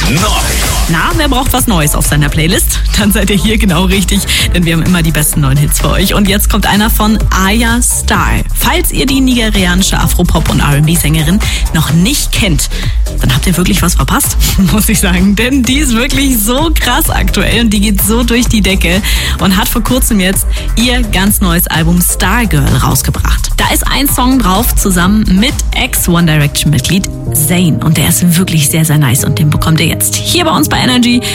Na, wer braucht was Neues auf seiner Playlist? Dann seid ihr hier genau richtig, denn wir haben immer die besten neuen Hits für euch. Und jetzt kommt einer von Aya Starr. Falls ihr die nigerianische Afropop- und R&B-Sängerin noch nicht kennt, dann habt ihr wirklich was verpasst, muss ich sagen. Denn die ist wirklich so krass aktuell und die geht so durch die Decke und hat vor kurzem jetzt ihr ganz neues Album Stargirl rausgebracht. Da ist ein Song drauf, zusammen mit Ex-One Direction-Mitglied Zayn. Und der ist wirklich sehr, sehr nice und den bekommt ihr jetzt hier bei uns bei Energy.